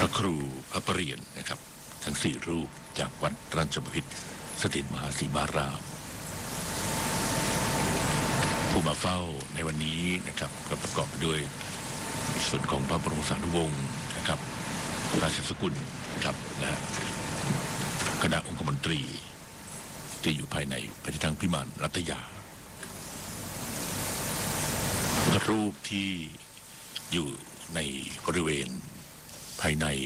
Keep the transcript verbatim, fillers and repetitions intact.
พระครูพระประเรียนนะครับทั้งสี่รูปจากวัดราชบพิตรสถิตมหาสีมารามผู้มาเฝ้าในวันนี้นะครับก็ประกอบไปด้วยส่วนของพระบรมสารีวงศ์นะครับราชสกุลนะครับและคณะองคมนตรีที่อยู่ภายในพระที่นั่งพิมานรัตยารูปที่อยู่ในบริเวณภายใน